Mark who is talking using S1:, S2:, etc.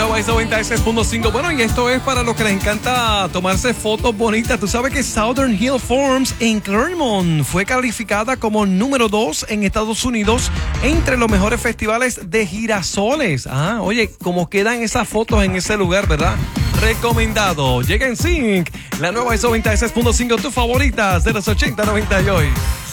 S1: nueva ISO 96.5. Bueno, y esto es para los que les encanta tomarse fotos bonitas. Tú sabes que Southern Hill Farms en Clermont fue calificada como número 2 en Estados Unidos entre los mejores festivales de girasoles. Oye, como quedan esas fotos en ese lugar, ¿verdad? Recomendado. Llega en Sync, la nueva ISO 96.5, tus favoritas de los 80, 90 y hoy.